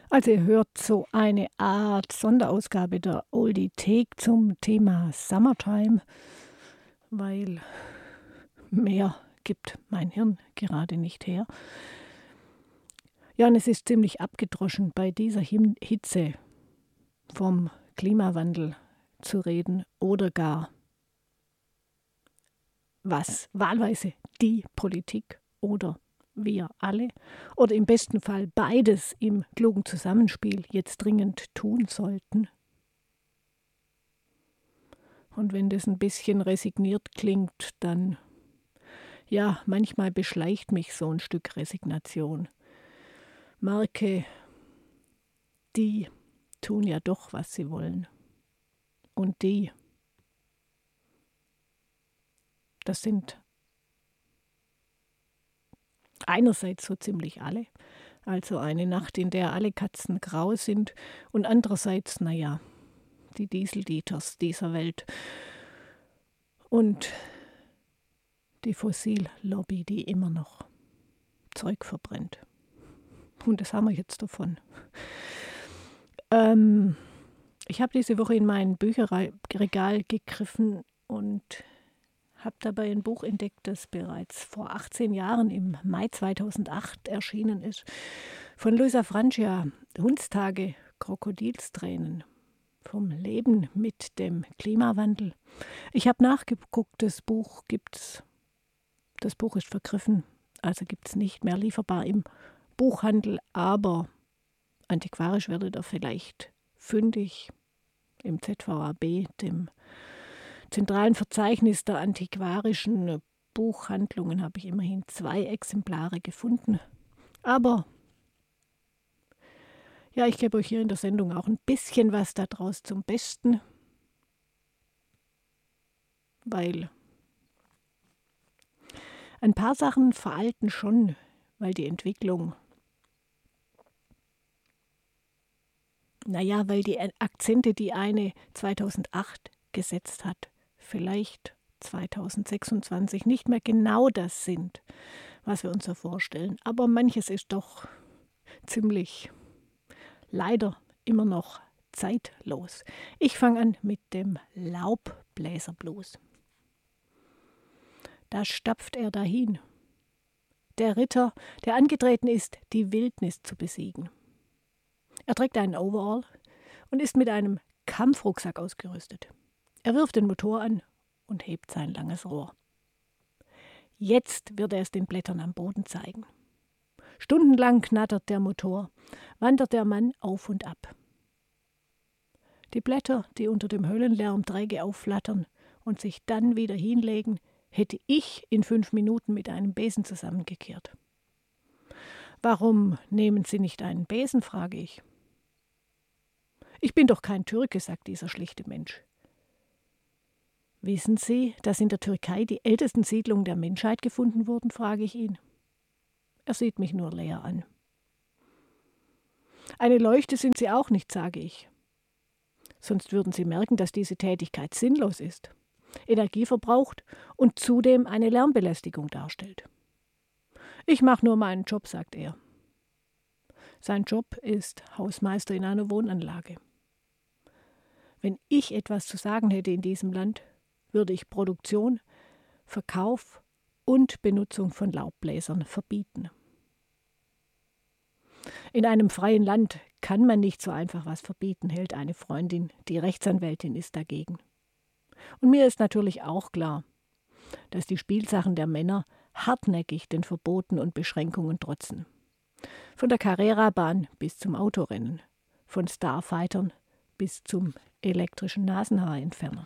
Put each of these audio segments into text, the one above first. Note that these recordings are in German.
Also ihr hört so eine Art Sonderausgabe der Oldie Take zum Thema Summertime, weil mehr gibt mein Hirn gerade nicht her. Ja, und es ist ziemlich abgedroschen, bei dieser Hitze vom Klimawandel zu reden oder gar was wahlweise die Politik oder wir alle oder im besten Fall beides im klugen Zusammenspiel jetzt dringend tun sollten. Und wenn das ein bisschen resigniert klingt, dann, ja, manchmal beschleicht mich so ein Stück Resignation. Merke, die tun ja doch, was sie wollen. Und die, das sind einerseits so ziemlich alle, also eine Nacht, in der alle Katzen grau sind, und andererseits, naja, die Dieseldieters dieser Welt und die Fossillobby, die immer noch Zeug verbrennt. Und das haben wir jetzt davon. Ich habe diese Woche in mein Bücherregal gegriffen und habe dabei ein Buch entdeckt, das bereits vor 18 Jahren im Mai 2008 erschienen ist, von Luisa Francia, Hundstage, Krokodilstränen, vom Leben mit dem Klimawandel. Ich habe nachgeguckt, das Buch gibt's. Das Buch ist vergriffen, also gibt es nicht mehr lieferbar im Buchhandel, aber antiquarisch werdet ihr vielleicht fündig im ZVAB, dem zentralen Verzeichnis der antiquarischen Buchhandlungen, habe ich immerhin 2 Exemplare gefunden. Aber ja, ich gebe euch hier in der Sendung auch ein bisschen was daraus zum Besten, weil ein paar Sachen veralten schon, weil die Entwicklung, weil die Akzente, die eine 2008 gesetzt hat, vielleicht 2026 nicht mehr genau das sind, was wir uns so vorstellen. Aber manches ist doch ziemlich leider immer noch zeitlos. Ich fange an mit dem Laubbläserblues. Da stapft er dahin. Der Ritter, der angetreten ist, die Wildnis zu besiegen. Er trägt einen Overall und ist mit einem Kampfrucksack ausgerüstet. Er wirft den Motor an und hebt sein langes Rohr. Jetzt wird er es den Blättern am Boden zeigen. Stundenlang knattert der Motor, wandert der Mann auf und ab. Die Blätter, die unter dem Höllenlärm träge aufflattern und sich dann wieder hinlegen, hätte ich in 5 Minuten mit einem Besen zusammengekehrt. Warum nehmen Sie nicht einen Besen, frage ich. Ich bin doch kein Türke, sagt dieser schlichte Mensch. Wissen Sie, dass in der Türkei die ältesten Siedlungen der Menschheit gefunden wurden, frage ich ihn. Er sieht mich nur leer an. Eine Leuchte sind Sie auch nicht, sage ich. Sonst würden Sie merken, dass diese Tätigkeit sinnlos ist, Energie verbraucht und zudem eine Lärmbelästigung darstellt. Ich mache nur meinen Job, sagt er. Sein Job ist Hausmeister in einer Wohnanlage. Wenn ich etwas zu sagen hätte in diesem Land, würde ich Produktion, Verkauf und Benutzung von Laubbläsern verbieten. In einem freien Land kann man nicht so einfach was verbieten, hält eine Freundin, die Rechtsanwältin ist, dagegen. Und mir ist natürlich auch klar, dass die Spielsachen der Männer hartnäckig den Verboten und Beschränkungen trotzen. Von der Carrera-Bahn bis zum Autorennen, von Starfightern bis zum elektrischen Nasenhaarentferner.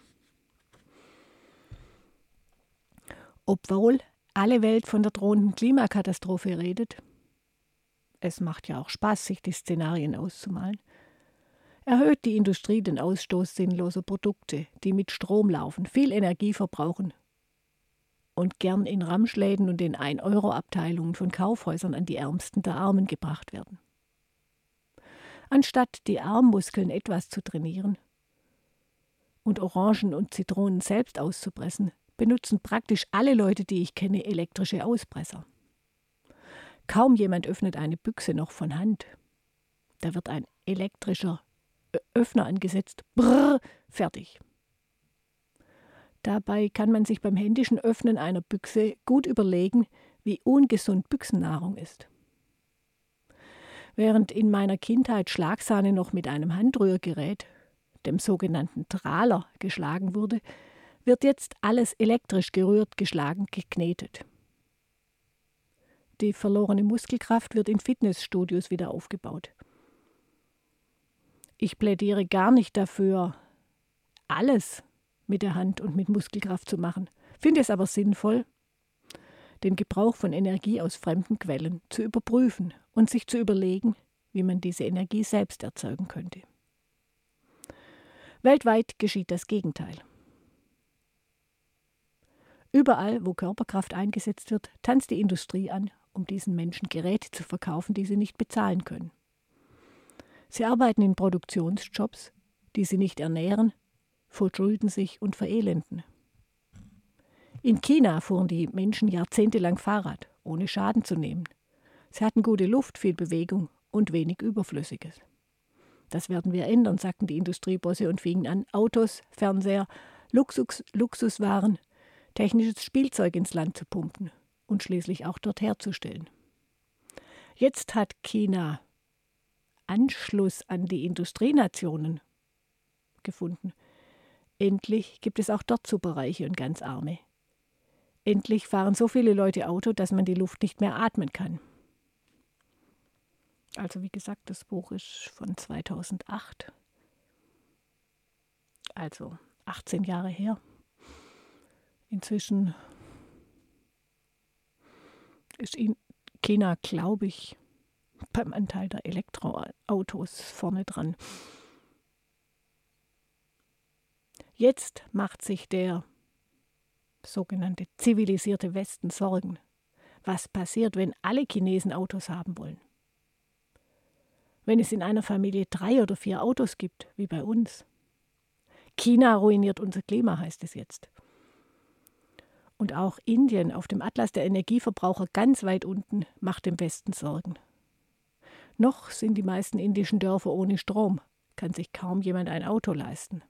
Obwohl alle Welt von der drohenden Klimakatastrophe redet, es macht ja auch Spaß, sich die Szenarien auszumalen, erhöht die Industrie den Ausstoß sinnloser Produkte, die mit Strom laufen, viel Energie verbrauchen und gern in Ramschläden und in 1-Euro-Abteilungen von Kaufhäusern an die Ärmsten der Armen gebracht werden. Anstatt die Armmuskeln etwas zu trainieren und Orangen und Zitronen selbst auszupressen, benutzen praktisch alle Leute, die ich kenne, elektrische Auspresser. Kaum jemand öffnet eine Büchse noch von Hand. Da wird ein elektrischer Öffner angesetzt. Brrr, fertig. Dabei kann man sich beim händischen Öffnen einer Büchse gut überlegen, wie ungesund Büchsennahrung ist. Während in meiner Kindheit Schlagsahne noch mit einem Handrührgerät, dem sogenannten Trahler, geschlagen wurde, wird jetzt alles elektrisch gerührt, geschlagen, geknetet. Die verlorene Muskelkraft wird in Fitnessstudios wieder aufgebaut. Ich plädiere gar nicht dafür, alles mit der Hand und mit Muskelkraft zu machen, finde es aber sinnvoll, den Gebrauch von Energie aus fremden Quellen zu überprüfen und sich zu überlegen, wie man diese Energie selbst erzeugen könnte. Weltweit geschieht das Gegenteil. Überall, wo Körperkraft eingesetzt wird, tanzt die Industrie an, um diesen Menschen Geräte zu verkaufen, die sie nicht bezahlen können. Sie arbeiten in Produktionsjobs, die sie nicht ernähren, verschulden sich und verelenden. In China fuhren die Menschen jahrzehntelang Fahrrad, ohne Schaden zu nehmen. Sie hatten gute Luft, viel Bewegung und wenig Überflüssiges. Das werden wir ändern, sagten die Industriebosse und fingen an, Autos, Fernseher, Luxuswaren, technisches Spielzeug ins Land zu pumpen und schließlich auch dort herzustellen. Jetzt hat China Anschluss an die Industrienationen gefunden. Endlich gibt es auch dort Superreiche und ganz Arme. Endlich fahren so viele Leute Auto, dass man die Luft nicht mehr atmen kann. Also wie gesagt, das Buch ist von 2008. Also 18 Jahre her. Inzwischen ist in China, glaube ich, beim Anteil der Elektroautos vorne dran. Jetzt macht sich der sogenannte zivilisierte Westen Sorgen. Was passiert, wenn alle Chinesen Autos haben wollen? Wenn es in einer Familie 3 oder 4 Autos gibt, wie bei uns. China ruiniert unser Klima, heißt es jetzt. Und auch Indien auf dem Atlas der Energieverbraucher ganz weit unten macht dem Westen Sorgen. Noch sind die meisten indischen Dörfer ohne Strom, kann sich kaum jemand ein Auto leisten.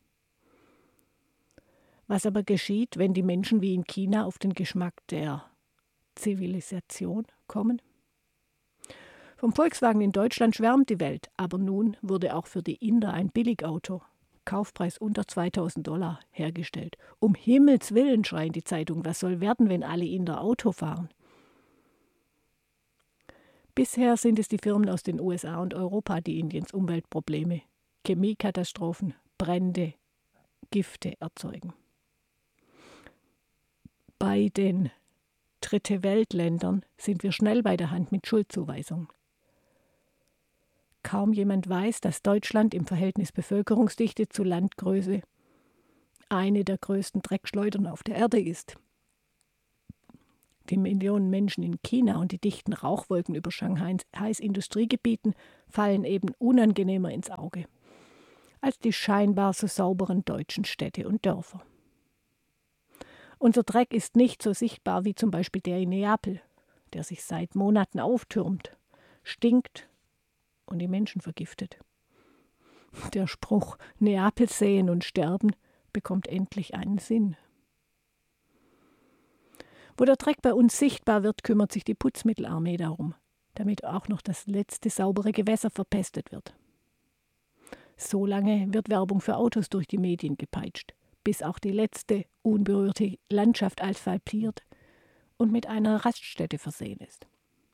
Was aber geschieht, wenn die Menschen wie in China auf den Geschmack der Zivilisation kommen? Vom Volkswagen in Deutschland schwärmt die Welt, aber nun wurde auch für die Inder ein Billigauto, Kaufpreis unter $2000, hergestellt. Um Himmels Willen, schreien die Zeitungen, was soll werden, wenn alle Inder Auto fahren? Bisher sind es die Firmen aus den USA und Europa, die Indiens Umweltprobleme, Chemiekatastrophen, Brände, Gifte erzeugen. Bei den Dritte-Welt-Ländern sind wir schnell bei der Hand mit Schuldzuweisungen. Kaum jemand weiß, dass Deutschland im Verhältnis Bevölkerungsdichte zu Landgröße eine der größten Dreckschleudern auf der Erde ist. Die Millionen Menschen in China und die dichten Rauchwolken über Shanghais Industriegebieten fallen eben unangenehmer ins Auge als die scheinbar so sauberen deutschen Städte und Dörfer. Unser Dreck ist nicht so sichtbar wie zum Beispiel der in Neapel, der sich seit Monaten auftürmt, stinkt und die Menschen vergiftet. Der Spruch Neapel sehen und sterben bekommt endlich einen Sinn. Wo der Dreck bei uns sichtbar wird, kümmert sich die Putzmittelarmee darum, damit auch noch das letzte saubere Gewässer verpestet wird. So lange wird Werbung für Autos durch die Medien gepeitscht, bis auch die letzte unberührte Landschaft asphaltiert und mit einer Raststätte versehen ist.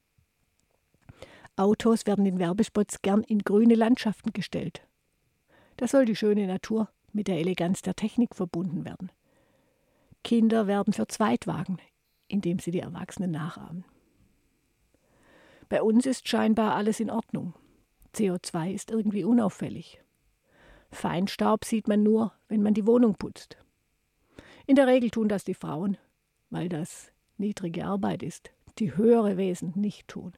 Autos werden in Werbespots gern in grüne Landschaften gestellt. Da soll die schöne Natur mit der Eleganz der Technik verbunden werden. Kinder werben für Zweitwagen, indem sie die Erwachsenen nachahmen. Bei uns ist scheinbar alles in Ordnung. CO2 ist irgendwie unauffällig. Feinstaub sieht man nur, wenn man die Wohnung putzt. In der Regel tun das die Frauen, weil das niedrige Arbeit ist, die höhere Wesen nicht tun.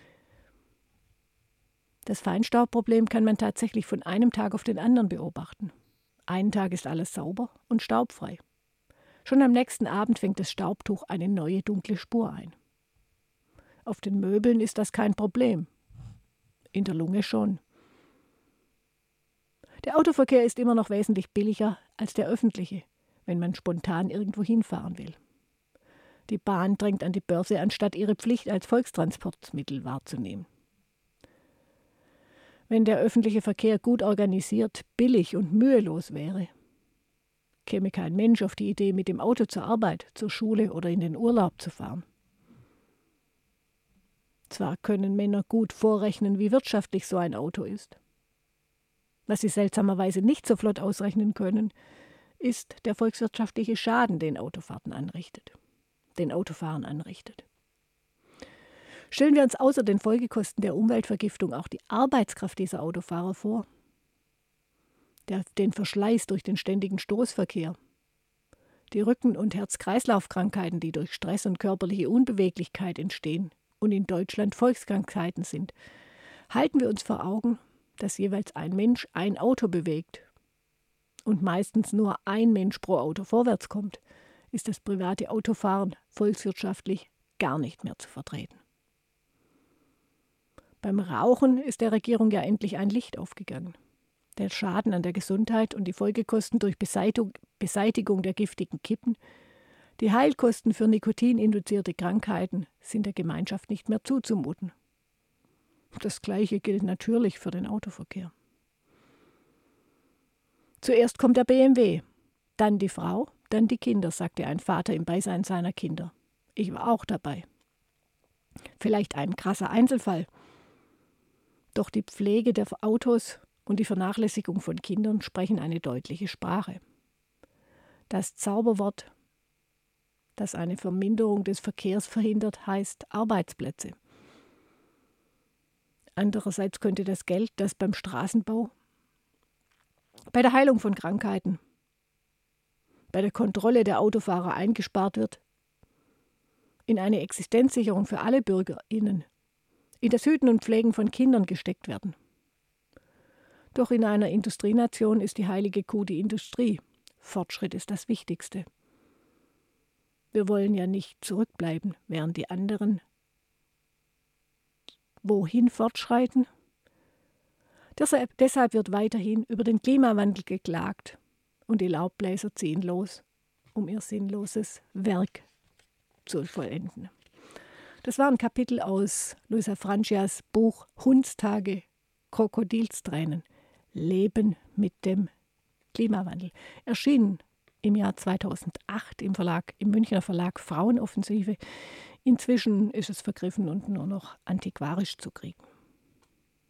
Das Feinstaubproblem kann man tatsächlich von einem Tag auf den anderen beobachten. Einen Tag ist alles sauber und staubfrei. Schon am nächsten Abend fängt das Staubtuch eine neue dunkle Spur ein. Auf den Möbeln ist das kein Problem. In der Lunge schon. Der Autoverkehr ist immer noch wesentlich billiger als der öffentliche, wenn man spontan irgendwo hinfahren will. Die Bahn drängt an die Börse, anstatt ihre Pflicht als Volkstransportmittel wahrzunehmen. Wenn der öffentliche Verkehr gut organisiert, billig und mühelos wäre, käme kein Mensch auf die Idee, mit dem Auto zur Arbeit, zur Schule oder in den Urlaub zu fahren. Zwar können Männer gut vorrechnen, wie wirtschaftlich so ein Auto ist. Was sie seltsamerweise nicht so flott ausrechnen können, ist der volkswirtschaftliche Schaden, den Autofahren anrichtet. Stellen wir uns außer den Folgekosten der Umweltvergiftung auch die Arbeitskraft dieser Autofahrer vor, den Verschleiß durch den ständigen Stoßverkehr, die Rücken- und Herz-Kreislauf-Krankheiten, die durch Stress und körperliche Unbeweglichkeit entstehen und in Deutschland Volkskrankheiten sind, halten wir uns vor Augen, dass jeweils ein Mensch ein Auto bewegt und meistens nur ein Mensch pro Auto vorwärts kommt, ist das private Autofahren volkswirtschaftlich gar nicht mehr zu vertreten. Beim Rauchen ist der Regierung ja endlich ein Licht aufgegangen. Der Schaden an der Gesundheit und die Folgekosten durch Beseitigung der giftigen Kippen, die Heilkosten für nikotininduzierte Krankheiten sind der Gemeinschaft nicht mehr zuzumuten. Das Gleiche gilt natürlich für den Autoverkehr. Zuerst kommt der BMW, dann die Frau, dann die Kinder, sagte ein Vater im Beisein seiner Kinder. Ich war auch dabei. Vielleicht ein krasser Einzelfall. Doch die Pflege der Autos und die Vernachlässigung von Kindern sprechen eine deutliche Sprache. Das Zauberwort, das eine Verminderung des Verkehrs verhindert, heißt Arbeitsplätze. Andererseits könnte das Geld, das beim Straßenbau, bei der Heilung von Krankheiten, bei der Kontrolle der Autofahrer eingespart wird, in eine Existenzsicherung für alle BürgerInnen, in das Hüten und Pflegen von Kindern gesteckt werden. Doch in einer Industrienation ist die heilige Kuh die Industrie. Fortschritt ist das Wichtigste. Wir wollen ja nicht zurückbleiben, während die anderen wohin fortschreiten. Deshalb wird weiterhin über den Klimawandel geklagt und die Laubbläser ziehen los, um ihr sinnloses Werk zu vollenden. Das war ein Kapitel aus Luisa Francias Buch Hundstage, Krokodilstränen, Leben mit dem Klimawandel. Erschienen im Jahr 2008 im Münchner Verlag Frauenoffensive. Inzwischen ist es vergriffen und nur noch antiquarisch zu kriegen.